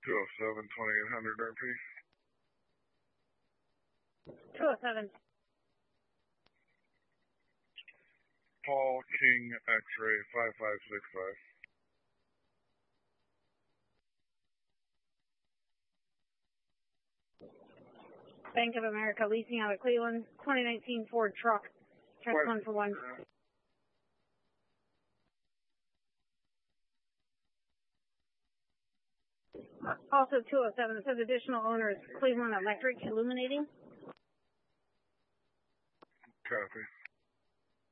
207, 2800 RP. 207. Paul King X-ray 5565. Bank of America leasing out of Cleveland, 2019 Ford truck. Check 1 for 1. Also 207, it says additional owners, Cleveland Electric Illuminating. Copy.